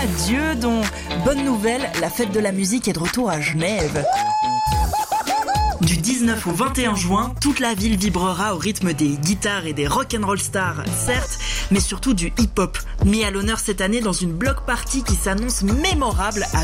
Dieu donc. Bonne nouvelle, la fête de la musique est de retour à Genève. Du 19 au 21 juin, toute la ville vibrera au rythme des guitares et des rock'n'roll stars, certes, mais surtout du hip-hop, mis à l'honneur cette année dans une block party qui s'annonce mémorable à